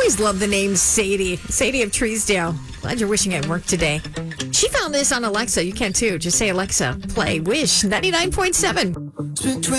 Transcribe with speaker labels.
Speaker 1: always love the name Sadie. Sadie of Treesdale. Glad you're wishing at work today. She found this on Alexa. You can too. Just say, Alexa, play Wish 99.7.